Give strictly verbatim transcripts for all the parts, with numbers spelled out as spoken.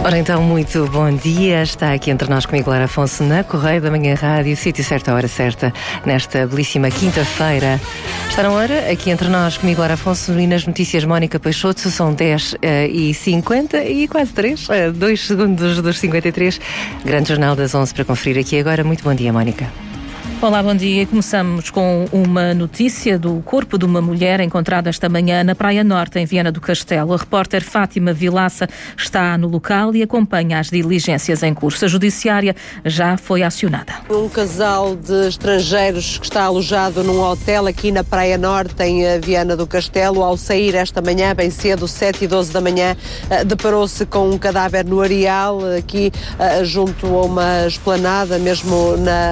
Ora então, muito bom dia. Está aqui entre nós comigo Lara Afonso na Correio da Manhã Rádio, sítio certo, a hora certa, nesta belíssima quinta-feira. Está na hora, aqui entre nós comigo Lara Afonso e nas notícias Mónica Peixoto. São dez e cinquenta e quase três, dois segundos dos cinquenta e três. Grande Jornal das onze para conferir aqui agora. Muito bom dia, Mónica. Olá, bom dia. Começamos com uma notícia do corpo de uma mulher encontrada esta manhã na Praia Norte, em Viana do Castelo. A repórter Fátima Vilaça está no local e acompanha as diligências em curso. A judiciária já foi acionada. Um casal de estrangeiros que está alojado num hotel aqui na Praia Norte, em Viana do Castelo, ao sair esta manhã, bem cedo, sete e doze da manhã, deparou-se com um cadáver no areal, aqui junto a uma esplanada, mesmo na...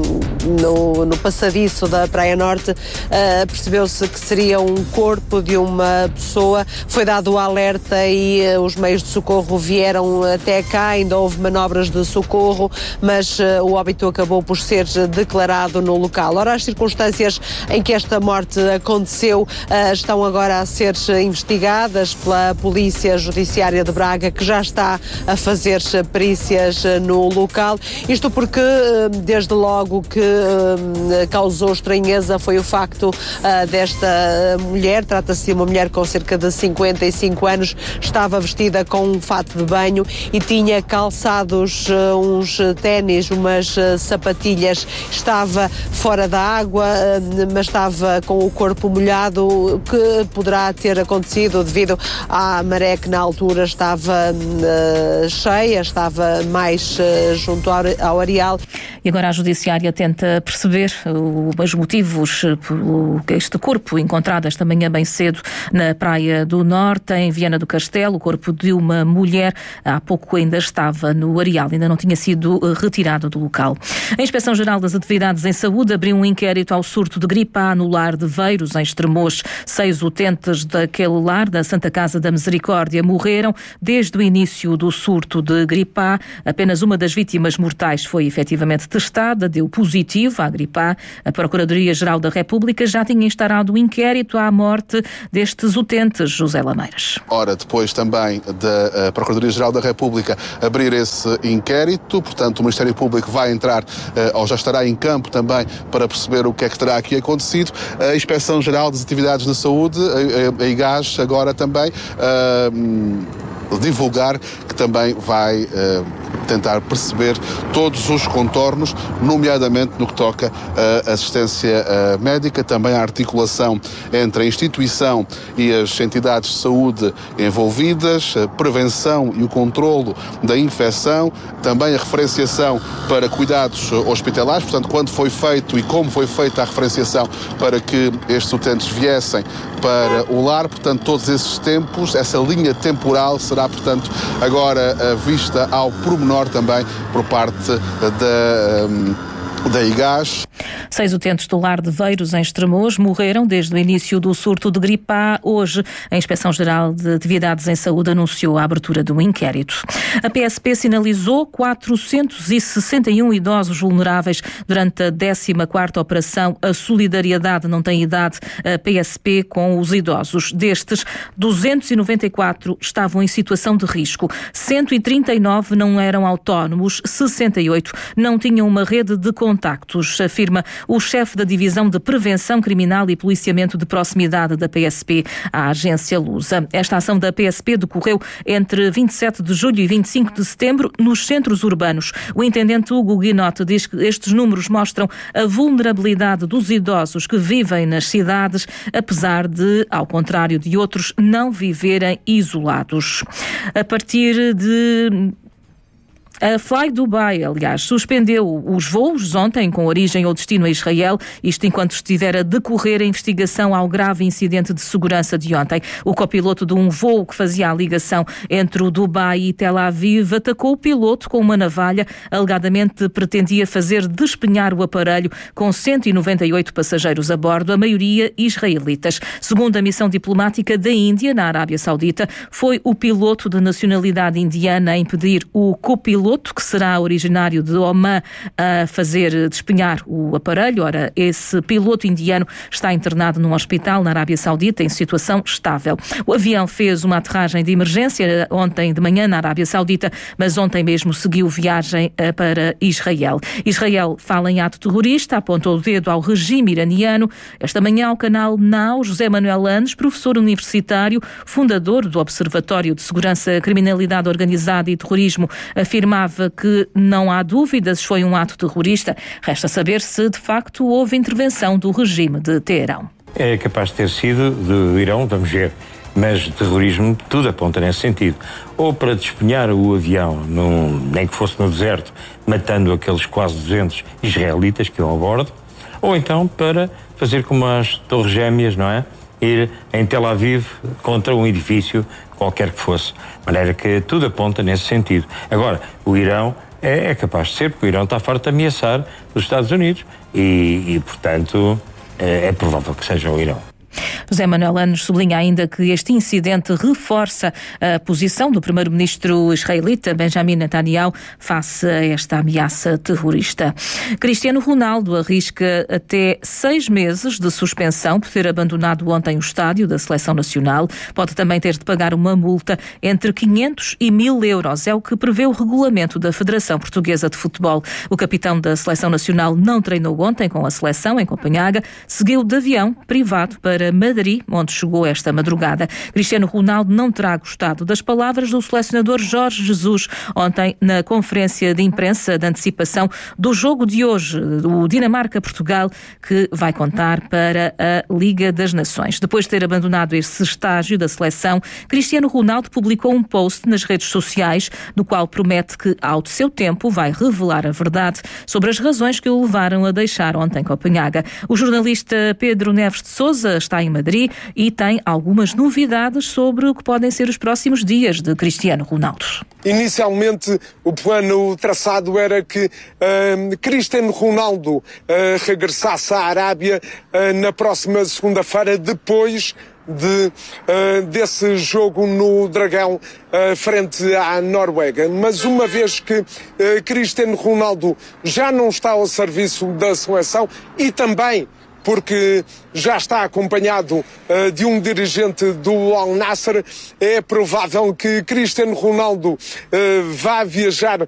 No, no passadiço da Praia Norte. Uh, percebeu-se que seria um corpo de uma pessoa. Foi dado o alerta e uh, os meios de socorro vieram até cá. Ainda houve manobras de socorro, mas uh, o óbito acabou por ser declarado no local. Ora, as circunstâncias em que esta morte aconteceu uh, estão agora a ser investigadas pela Polícia Judiciária de Braga, que já está a fazer perícias no local. Isto porque, uh, desde logo que causou estranheza foi o facto uh, desta mulher, trata-se de uma mulher com cerca de cinquenta e cinco anos, estava vestida com um fato de banho e tinha calçados uh, uns ténis, umas uh, sapatilhas, estava fora da água, uh, mas estava com o corpo molhado, o que poderá ter acontecido devido à maré que na altura estava uh, cheia, estava mais uh, junto ao, ao areal. E agora a Judiciária tenta perceber os motivos pelo que este corpo encontrado esta manhã bem cedo na Praia do Norte, em Viana do Castelo, o corpo de uma mulher, há pouco ainda estava no areal, ainda não tinha sido retirado do local. A Inspeção-Geral das Atividades em Saúde abriu um inquérito ao surto de gripe A no lar de Veiros, em Estremoz. Seis utentes daquele lar, da Santa Casa da Misericórdia, morreram desde o início do surto de gripe A. Apenas uma das vítimas mortais foi efetivamente testada, deu positivo à gripe A. A Procuradoria-Geral da República já tinha instaurado um inquérito à morte destes utentes, José Lameiras. Ora, depois também da Procuradoria-Geral da República abrir esse inquérito, portanto o Ministério Público vai entrar, ou já estará em campo também, para perceber o que é que terá aqui acontecido. A Inspeção-Geral das Atividades da Saúde, a I G A S agora também, uh, divulgar que também vai uh, tentar perceber todos os contornos, nomeadamente no que toca à assistência uh, médica, também a articulação entre a instituição e as entidades de saúde envolvidas, a prevenção e o controlo da infecção, também a referenciação para cuidados hospitalares, portanto, quando foi feito e como foi feita a referenciação para que estes utentes viessem para o lar, portanto, todos esses tempos, essa linha temporal será, portanto, agora uh, vista ao pormenor também por parte da... Um, da I G A S. Seis utentes do lar de Veiros, em Estremoz, morreram desde o início do surto de gripe A. Hoje, a Inspeção-Geral de Atividades em Saúde anunciou a abertura do inquérito. A P S P sinalizou quatrocentos e sessenta e um idosos vulneráveis durante a décima quarta Operação A Solidariedade Não Tem Idade, a P S P com os idosos. Destes, duzentos e noventa e quatro estavam em situação de risco, cento e trinta e nove não eram autónomos, sessenta e oito não tinham uma rede de contactos, afirma o chefe da Divisão de Prevenção Criminal e Policiamento de Proximidade da P S P, à agência Lusa. Esta ação da P S P decorreu entre vinte e sete de julho e vinte e cinco de setembro nos centros urbanos. O intendente Hugo Guinote diz que estes números mostram a vulnerabilidade dos idosos que vivem nas cidades, apesar de, ao contrário de outros, não viverem isolados. A partir de... A Fly Dubai, aliás, suspendeu os voos ontem com origem ou destino a Israel, isto enquanto estiver a decorrer a investigação ao grave incidente de segurança de ontem. O copiloto de um voo que fazia a ligação entre o Dubai e Tel Aviv atacou o piloto com uma navalha, alegadamente pretendia fazer despenhar o aparelho com cento e noventa e oito passageiros a bordo, a maioria israelitas. Segundo a missão diplomática da Índia, na Arábia Saudita, foi o piloto de nacionalidade indiana a impedir o copiloto piloto, que será originário de Oman, a fazer despenhar o aparelho. Ora, esse piloto indiano está internado num hospital na Arábia Saudita em situação estável. O avião fez uma aterragem de emergência ontem de manhã na Arábia Saudita, mas ontem mesmo seguiu viagem para Israel. Israel fala em ato terrorista, apontou o dedo ao regime iraniano. Esta manhã, ao canal Now, José Manuel Anes, professor universitário, fundador do Observatório de Segurança, Criminalidade Organizada e Terrorismo, afirmava que não há dúvidas, foi um ato terrorista. Resta saber se, de facto, houve intervenção do regime de Teherão. É capaz de ter sido do Irão, vamos ver, mas de terrorismo tudo aponta nesse sentido. Ou para despenhar o avião, num, nem que fosse no deserto, matando aqueles quase duzentos israelitas que iam a bordo, ou então para fazer como as Torres Gêmeas, não é? Ir em Tel Aviv contra um edifício qualquer que fosse. De maneira que tudo aponta nesse sentido. Agora, o Irão é, é capaz de ser, porque o Irão está farto de ameaçar os Estados Unidos e, e portanto, é, é provável que seja o Irão. José Manuel Anes sublinha ainda que este incidente reforça a posição do primeiro-ministro israelita Benjamin Netanyahu face a esta ameaça terrorista. Cristiano Ronaldo arrisca até seis meses de suspensão por ter abandonado ontem o estádio da Seleção Nacional. Pode também ter de pagar uma multa entre quinhentos e mil euros. É o que prevê o regulamento da Federação Portuguesa de Futebol. O capitão da Seleção Nacional não treinou ontem com a seleção em Copenhaga. Seguiu de avião privado para Madrid, onde chegou esta madrugada. Cristiano Ronaldo não terá gostado das palavras do selecionador Jorge Jesus ontem na conferência de imprensa de antecipação do jogo de hoje, o Dinamarca-Portugal, que vai contar para a Liga das Nações. Depois de ter abandonado esse estágio da seleção, Cristiano Ronaldo publicou um post nas redes sociais, no qual promete que, ao seu tempo, vai revelar a verdade sobre as razões que o levaram a deixar ontem Copenhaga. O jornalista Pedro Neves de Sousa está em Madrid e tem algumas novidades sobre o que podem ser os próximos dias de Cristiano Ronaldo. Inicialmente, o plano traçado era que uh, Cristiano Ronaldo uh, regressasse à Arábia uh, na próxima segunda-feira, depois de, uh, desse jogo no Dragão uh, frente à Noruega. Mas uma vez que uh, Cristiano Ronaldo já não está ao serviço da seleção e também porque já está acompanhado uh, de um dirigente do Al Nassr, é provável que Cristiano Ronaldo uh, vá viajar